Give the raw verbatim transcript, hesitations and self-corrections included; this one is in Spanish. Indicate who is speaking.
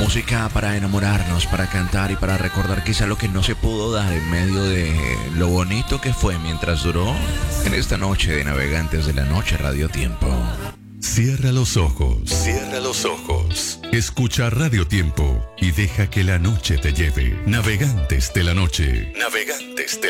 Speaker 1: Música para enamorarnos, para cantar y para recordar quizá lo que no se pudo dar en medio de lo bonito que fue mientras duró en esta noche de Navegantes de la Noche Radio Tiempo.
Speaker 2: Cierra los ojos, cierra los ojos. Escucha Radio Tiempo y deja que la noche te lleve. Navegantes de la Noche. Navegantes de